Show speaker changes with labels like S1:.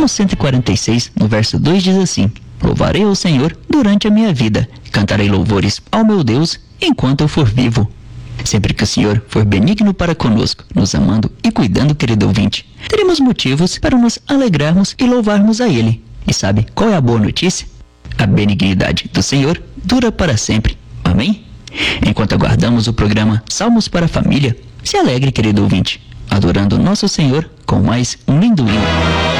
S1: Salmo 146, no verso 2 diz assim: louvarei ao Senhor durante a minha vida, cantarei louvores ao meu Deus enquanto eu for vivo. Sempre que o Senhor for benigno para conosco, nos amando e cuidando, querido ouvinte, teremos motivos para nos alegrarmos e louvarmos a Ele. E sabe qual é a boa notícia? A benignidade do Senhor dura para sempre. Amém? Enquanto aguardamos o programa Salmos para a Família, se alegre, querido ouvinte, adorando nosso Senhor com mais um lindo hino.